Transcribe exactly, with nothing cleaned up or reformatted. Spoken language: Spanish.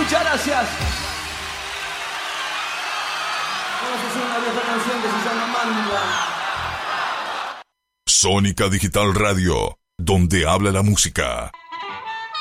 Muchas gracias. Vamos a hacer una vieja canción que se llama Manda. Sónica Digital Radio, donde habla la música.